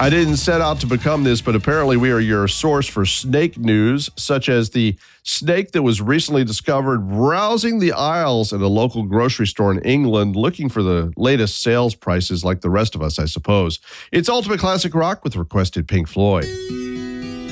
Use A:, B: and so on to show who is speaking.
A: I didn't set out to become this, but apparently we are your source for snake news, such as the snake that was recently discovered browsing the aisles at a local grocery store in England, looking for the latest sales prices like the rest of us, I suppose. It's Ultimate Classic Rock with requested Pink Floyd.